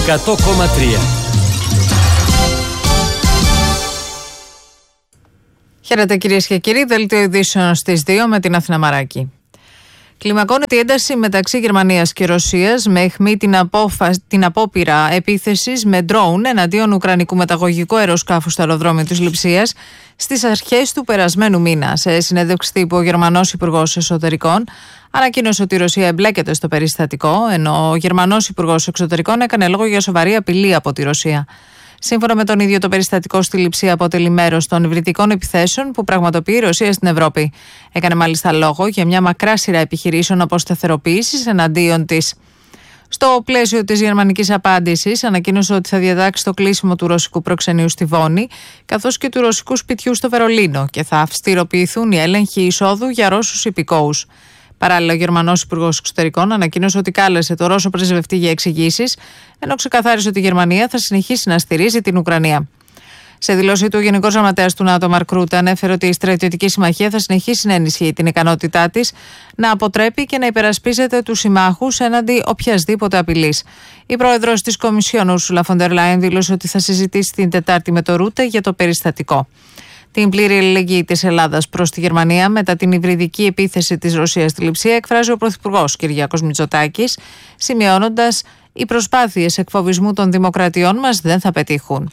100,3. Χαίρετε κυρίες και κύριοι, δελτίο ειδήσεων στις 2 με την Αθηνά Μαράκη. Κλιμακώνεται η ένταση μεταξύ Γερμανίας και Ρωσίας με αιχμή την απόπειρα επίθεσης με ντρόουν εναντίον ουκρανικού μεταγωγικού αεροσκάφους στο αεροδρόμιο της Λειψίας στις αρχές του περασμένου μήνα. Σε συνέντευξη τύπου, ο Γερμανός Υπουργός Εσωτερικών ανακοίνωσε ότι η Ρωσία εμπλέκεται στο περιστατικό, ενώ ο Γερμανός Υπουργός Εξωτερικών έκανε λόγο για σοβαρή απειλή από τη Ρωσία. Σύμφωνα με τον ίδιο, το περιστατικό στη Λειψία αποτελεί μέρος των υβριδικών επιθέσεων που πραγματοποιεί η Ρωσία στην Ευρώπη. Έκανε μάλιστα λόγο για μια μακρά σειρά επιχειρήσεων αποσταθεροποίησης εναντίον της. Στο πλαίσιο της γερμανικής απάντησης, ανακοίνωσε ότι θα διατάξει το κλείσιμο του ρωσικού προξενείου στη Βόνη, καθώς και του ρωσικού σπιτιού στο Βερολίνο, και θα αυστηροποιηθούν οι έλεγχοι εισόδου για Ρώσους υπηκόους. Παράλληλα, ο Γερμανός Υπουργός Εξωτερικών ανακοίνωσε ότι κάλεσε το Ρώσο πρεσβευτή για εξηγήσεις, ενώ ξεκαθάρισε ότι η Γερμανία θα συνεχίσει να στηρίζει την Ουκρανία. Σε δηλώση του, ο Γενικός Γραμματέας του ΝΑΤΟ, Μαρκ Ρούτε, ανέφερε ότι η στρατιωτική συμμαχία θα συνεχίσει να ενισχύει την ικανότητά της να αποτρέπει και να υπερασπίζεται τους συμμάχους έναντι οποιασδήποτε απειλής. Η πρόεδρος της Κομισιόν, Ούρσουλα φον ντερ Λάιεν, δήλωσε ότι θα συζητήσει την Τετάρτη με το Ρούτε για το περιστατικό. Την πλήρη αλληλεγγύη της Ελλάδας προς τη Γερμανία μετά την υβριδική επίθεση της Ρωσίας στη Λειψία εκφράζει ο Πρωθυπουργός Κυριάκος Μητσοτάκης, σημειώνοντας: «Οι προσπάθειες εκφοβισμού των δημοκρατιών μας δεν θα πετύχουν».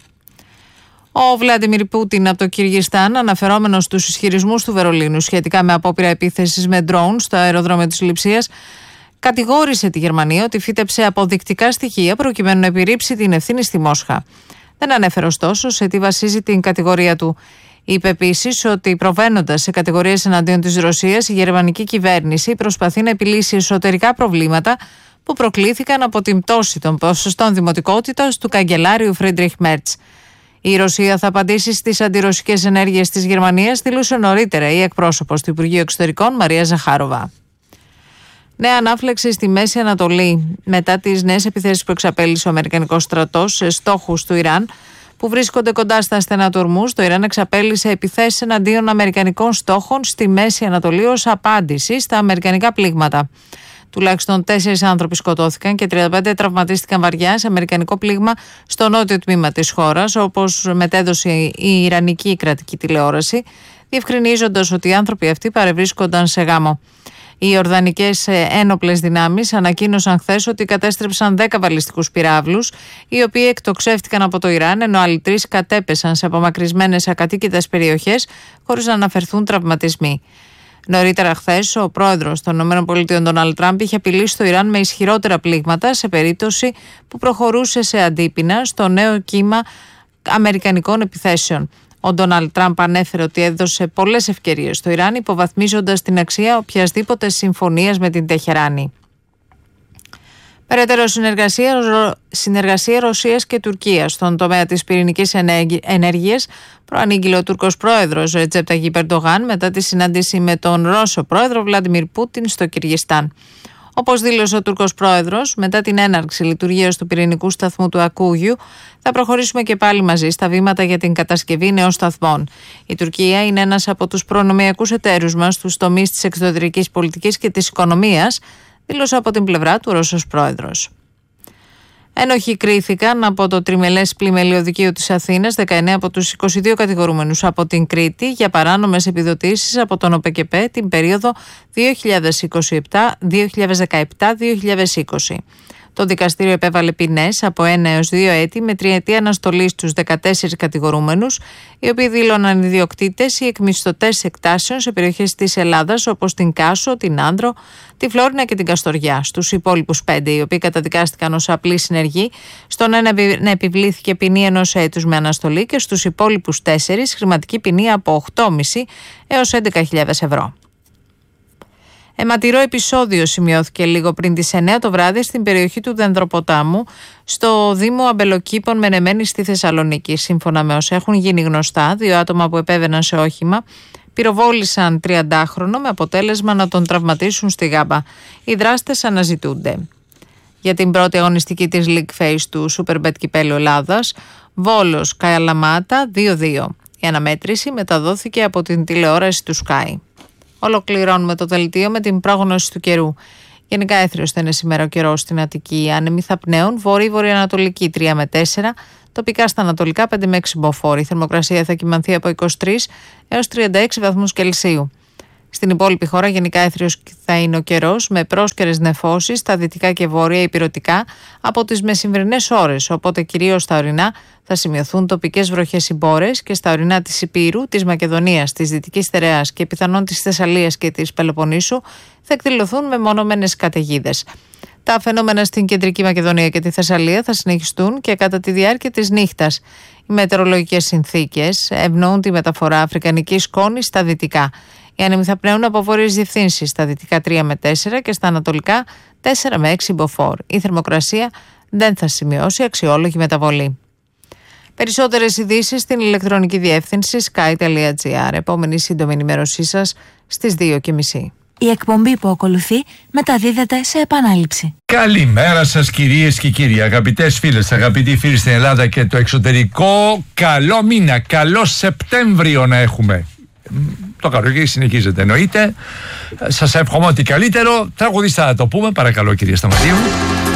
Ο Βλάντιμιρ Πούτιν από το Κυργιστάν, αναφερόμενος στους ισχυρισμούς του Βερολίνου σχετικά με απόπειρα επίθεσης με ντρόουν στο αεροδρόμιο της Λειψίας, κατηγόρησε τη Γερμανία ότι φύτεψε αποδεικτικά στοιχεία προκειμένου να επιρρύψει την ευθύνη στη Μόσχα. Δεν ανέφερε ωστόσο σε τι βασίζει την κατηγορία του. Είπε επίσης ότι, προβαίνοντας σε κατηγορίες εναντίον της Ρωσίας, η γερμανική κυβέρνηση προσπαθεί να επιλύσει εσωτερικά προβλήματα που προκλήθηκαν από την πτώση των ποσοστών δημοτικότητας του καγκελάριου Φρίντριχ Μέρτς. Η Ρωσία θα απαντήσει στις αντιρωσικές ενέργειες της Γερμανίας, δήλωσε νωρίτερα η εκπρόσωπος του Υπουργείου Εξωτερικών Μαρία Ζαχάροβα. Νέα ανάφλεξη στη Μέση Ανατολή μετά τις νέες επιθέσεις που εξαπέλυσε ο Αμερικανικός στρατός σε στόχους του Ιράν που βρίσκονται κοντά στα στενά του Ορμούζ. Το Ιράν εξαπέλυσε επιθέσεις εναντίον αμερικανικών στόχων στη Μέση Ανατολή ως απάντηση στα αμερικανικά πλήγματα. Τουλάχιστον 4 άνθρωποι σκοτώθηκαν και 35 τραυματίστηκαν βαριά σε αμερικανικό πλήγμα στο νότιο τμήμα της χώρας, όπως μετέδωσε η Ιρανική κρατική τηλεόραση, διευκρινίζοντας ότι οι άνθρωποι αυτοί παρευρίσκονταν σε γάμο. Οι Ιορδανικές ένοπλες δυνάμεις ανακοίνωσαν χθες ότι κατέστρεψαν 10 βαλιστικούς πυράβλους, οι οποίοι εκτοξεύτηκαν από το Ιράν, ενώ άλλοι 3 κατέπεσαν σε απομακρυσμένες ακατοίκητες περιοχές, χωρίς να αναφερθούν τραυματισμοί. Νωρίτερα χθες, ο πρόεδρος των ΗΠΑ, Ντόναλντ Τραμπ, είχε απειλήσει το Ιράν με ισχυρότερα πλήγματα σε περίπτωση που προχωρούσε σε αντίπεινα στο νέο κύμα αμερικανικών επιθέσεων. Ο Ντόναλντ Τραμπ ανέφερε ότι έδωσε πολλές ευκαιρίες στο Ιράν, υποβαθμίζοντας την αξία οποιασδήποτε συμφωνίας με την Τεχεράνη. Περαιτέρω συνεργασία Ρωσίας και Τουρκίας στον τομέα της πυρηνικής ενέργειας προανήγγειλε ο Τούρκος πρόεδρος Ρετζέπ Ταγιπ Ερντογάν μετά τη συνάντηση με τον Ρώσο πρόεδρο Βλάντιμιρ Πούτιν στο Κυργιστάν. Όπως δήλωσε ο Τούρκος πρόεδρος, μετά την έναρξη λειτουργίας του πυρηνικού σταθμού του Ακούγιου, θα προχωρήσουμε και πάλι μαζί στα βήματα για την κατασκευή νέων σταθμών. Η Τουρκία είναι ένας από τους προνομιακούς εταίρους μας στους τομείς της εξωτερικής πολιτικής και της οικονομίας, δήλωσε από την πλευρά του Ρώσος πρόεδρος. Ένοχοι κρίθηκαν από το τριμελές πλημελείο δικαίου της Αθήνας 19 από τους 22 κατηγορούμενους από την Κρήτη για παράνομες επιδοτήσεις από τον ΟΠΕΚΕΠΕ την περίοδο 2017-2020. Το δικαστήριο επέβαλε ποινές από 1 έως 2 έτη με 3ετή αναστολή στους 14 κατηγορούμενους, οι οποίοι δήλωναν ιδιοκτήτες ή εκμισθωτές εκτάσεων σε περιοχές της Ελλάδας όπως την Κάσο, την Άνδρο, τη Φλόρινα και την Καστοριά. Στους υπόλοιπους 5, οι οποίοι καταδικάστηκαν ως απλή συνεργοί, στον ένα επιβλήθηκε ποινή 1 έτους με αναστολή και στους υπόλοιπους 4 χρηματική ποινή από 8.500 έως 11.000 ευρώ. Αιματηρό επεισόδιο σημειώθηκε λίγο πριν τις 9 το βράδυ στην περιοχή του Δενδροποτάμου, στο Δήμο Αμπελοκήπων Μενεμένης στη Θεσσαλονίκη. Σύμφωνα με όσα έχουν γίνει γνωστά, 2 άτομα που επέβαιναν σε όχημα πυροβόλησαν 30χρονο με αποτέλεσμα να τον τραυματίσουν στη γάμπα. Οι δράστες αναζητούνται. Για την πρώτη αγωνιστική της League Phase του Superbet Κυπέλλου Ελλάδας, Βόλος Καλαμάτα 2-2. Η αναμέτρηση μεταδόθηκε από την τηλεόραση του Sky. Ολοκληρώνουμε το δελτίο με την πρόγνωση του καιρού. Γενικά έθριος θα είναι σήμερα ο καιρός στην Αττική. Άνεμοι θα πνέουν, βορειοανατολική 3 με 4. Τοπικά στα ανατολικά 5 με 6 μποφόρ. Η θερμοκρασία θα κυμανθεί από 23 έως 36 βαθμούς Κελσίου. Στην υπόλοιπη χώρα γενικά έθριος θα είναι ο καιρός με πρόσκαιρες νεφώσεις στα δυτικά και βόρεια ηπειρωτικά από τις μεσημβρινές ώρες, οπότε κυρίως στα ορεινά θα σημειωθούν τοπικές βροχές ή μπόρες και στα ορεινά της Υπήρου, της Μακεδονίας, της Δυτικής Στερεάς και πιθανόν της Θεσσαλίας και της Πελοποννήσου θα εκδηλωθούν με μονομένες καταιγίδες. Τα φαινόμενα στην Κεντρική Μακεδονία και τη Θεσσαλία θα συνεχιστούν και κατά τη διάρκεια της νύχτας. Οι μετεωρολογικές συνθήκες ευνοούν τη μεταφορά αφρικανικής σκόνης στα δυτικά. Οι άνεμοι θα πνέουν από βόρειες διευθύνσεις, στα δυτικά 3 με 4 και στα ανατολικά 4 με 6 μποφόρ. Η θερμοκρασία δεν θα σημειώσει αξιόλογη μεταβολή. Περισσότερες ειδήσεις στην ηλεκτρονική διεύθυνση sky.gr. Επόμενη σύντομη ενημέρωσή σας στις 2:30. Η εκπομπή που ακολουθεί μεταδίδεται σε επανάληψη. Καλημέρα σας κυρίες και κύριοι, αγαπητές φίλες, αγαπητοί φίλοι στην Ελλάδα και το εξωτερικό. Καλό μήνα, καλό Σεπτέμβριο να έχουμε. Το καλοκαίρι συνεχίζεται εννοείται. Σας εύχομαι ό,τι καλύτερο. Τραγουδιστά θα το πούμε, παρακαλώ κυρία Σταματίου.